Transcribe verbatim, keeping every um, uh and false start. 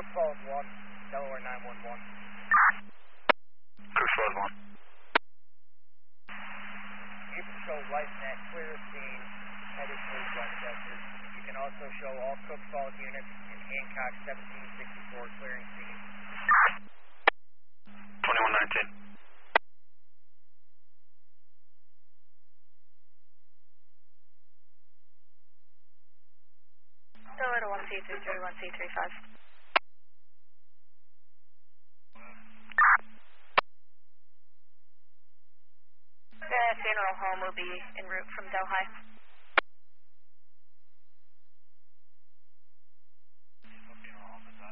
Cook Falls one, Delaware nine one one. Cook Falls one. You can show LifeNet clear of scene, headed towards Westchester. You can also show all Cook Falls units in Hancock seventeen sixty-four clearing scene. twenty-one nineteen. Delaware one C three three, one C three five. The funeral home will be en route from Delhi.